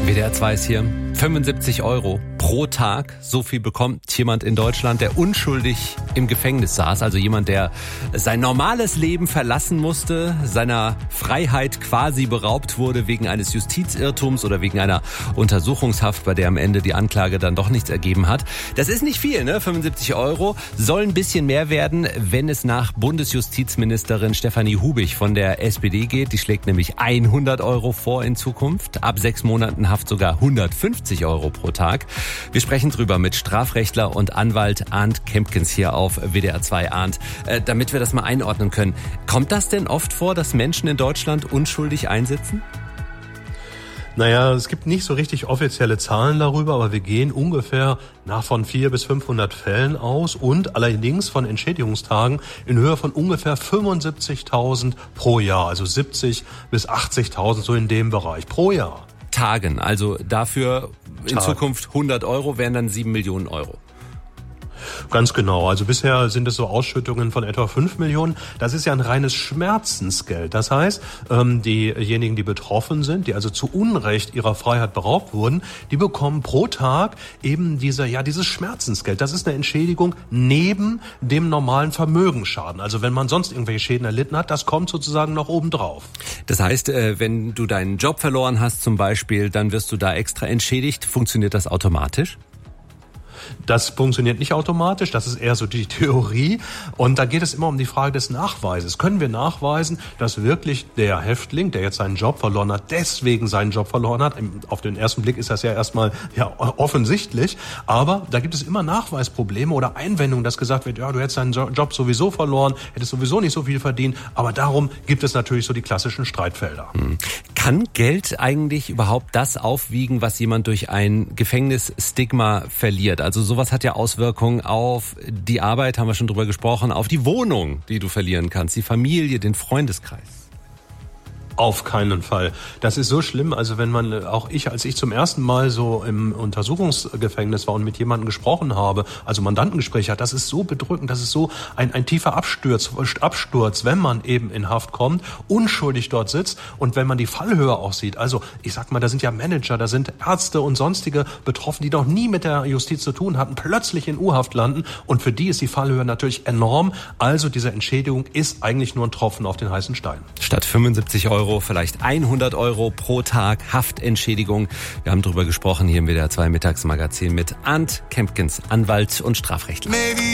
WDR 2 ist hier. 75 € pro Tag. So viel bekommt jemand in Deutschland, der unschuldig im Gefängnis saß. Also jemand, der sein normales Leben verlassen musste, seiner Freiheit quasi beraubt wurde wegen eines Justizirrtums oder wegen einer Untersuchungshaft, bei der am Ende die Anklage dann doch nichts ergeben hat. Das ist nicht viel, ne? 75 € soll ein bisschen mehr werden, wenn es nach Bundesjustizministerin Stefanie Hubich von der SPD geht. Die schlägt nämlich 100 € vor in Zukunft. Ab 6 Monaten Haft sogar 150 € pro Tag. Wir sprechen drüber mit Strafrechtler und Anwalt Arndt Kempkens hier auf WDR 2. Arndt, damit wir das mal einordnen können. Kommt das denn oft vor, dass Menschen in Deutschland unschuldig einsitzen? Naja, es gibt nicht so richtig offizielle Zahlen darüber, aber wir gehen ungefähr von 400 bis 500 Fällen aus und allerdings von Entschädigungstagen in Höhe von ungefähr 75.000 pro Jahr, also 70 bis 80.000 so in dem Bereich pro Jahr. Tagen, also dafür in Zukunft 100 € wären dann 7 Millionen €. Ganz genau. Also bisher sind es so Ausschüttungen von etwa 5 Millionen. Das ist ja ein reines Schmerzensgeld. Das heißt, diejenigen, die betroffen sind, die also zu Unrecht ihrer Freiheit beraubt wurden, die bekommen pro Tag eben dieses Schmerzensgeld. Das ist eine Entschädigung neben dem normalen Vermögensschaden. Also wenn man sonst irgendwelche Schäden erlitten hat, das kommt sozusagen noch obendrauf. Das heißt, wenn du deinen Job verloren hast zum Beispiel, dann wirst du da extra entschädigt. Funktioniert das automatisch? Das funktioniert nicht automatisch, das ist eher so die Theorie. Und da geht es immer um die Frage des Nachweises. Können wir nachweisen, dass wirklich der Häftling, der jetzt seinen Job verloren hat, deswegen seinen Job verloren hat? Auf den ersten Blick ist das ja erstmal offensichtlich. Aber da gibt es immer Nachweisprobleme oder Einwendungen, dass gesagt wird, ja, du hättest deinen Job sowieso verloren, hättest sowieso nicht so viel verdient. Aber darum gibt es natürlich so die klassischen Streitfelder. Kann Geld eigentlich überhaupt das aufwiegen, was jemand durch ein Gefängnisstigma verliert? Also sowas hat ja Auswirkungen auf die Arbeit, haben wir schon drüber gesprochen, auf die Wohnung, die du verlieren kannst, die Familie, den Freundeskreis. Auf keinen Fall. Das ist so schlimm, also wenn man, als ich zum ersten Mal so im Untersuchungsgefängnis war und mit jemandem gesprochen habe, also Mandantengespräch hat, das ist so bedrückend, das ist so ein tiefer Absturz, wenn man eben in Haft kommt, unschuldig dort sitzt und wenn man die Fallhöhe auch sieht, also ich sag mal, da sind ja Manager, da sind Ärzte und sonstige betroffen, die noch nie mit der Justiz zu tun hatten, plötzlich in U-Haft landen und für die ist die Fallhöhe natürlich enorm, also diese Entschädigung ist eigentlich nur ein Tropfen auf den heißen Stein. Statt 75 € vielleicht 100 € pro Tag Haftentschädigung. Wir haben darüber gesprochen hier im WDR 2 Mittagsmagazin mit Arndt Kempkens, Anwalt und Strafrechtler.